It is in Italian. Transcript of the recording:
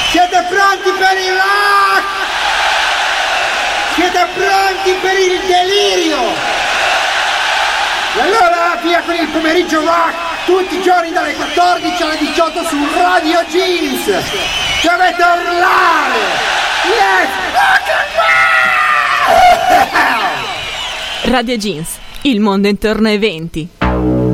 Siete pronti per il rock? Siete pronti per il delirio? E allora via con il pomeriggio rock, tutti i giorni dalle 14 alle 18 su Radio Jeans. Dovete urlare! Yes! Rock and roll! Radio Jeans, il mondo intorno ai 20.